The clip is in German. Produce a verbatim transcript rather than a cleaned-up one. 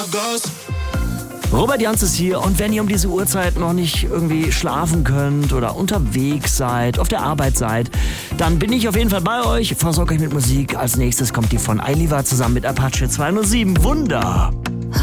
goes. Robert Jans ist hier und wenn ihr um diese Uhrzeit noch nicht irgendwie schlafen könnt oder unterwegs seid, auf der Arbeit seid, dann bin ich auf jeden Fall bei euch, versorge euch mit Musik. Als nächstes kommt die von Ailiva zusammen mit Apache zweihundertsieben. Wunder!